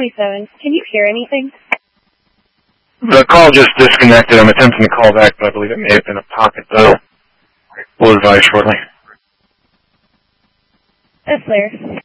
27. Can you hear anything? The call just disconnected. I'm attempting to call back, but I believe it may have been a pocket, though. We'll advise shortly. That's clear.